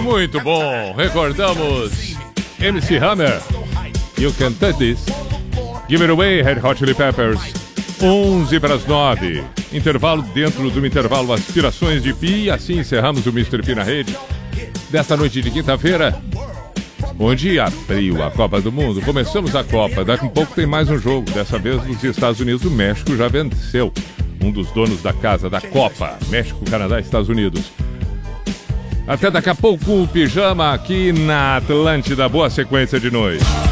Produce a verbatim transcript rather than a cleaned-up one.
muito bom. Recordamos M C Hammer, You Can Touch This. Give It Away, Red Hot Chili Peppers. onze para as nove. Intervalo dentro do intervalo, aspirações de Pi. E assim encerramos o mister P na rede desta noite de quinta-feira, onde abriu a Copa do Mundo. Começamos a Copa, daqui a pouco tem mais um jogo. Dessa vez nos Estados Unidos, o México já venceu um dos donos da casa da Copa. México, Canadá e Estados Unidos. Até daqui a pouco, o Pijama aqui na Atlântida. Boa sequência de noite.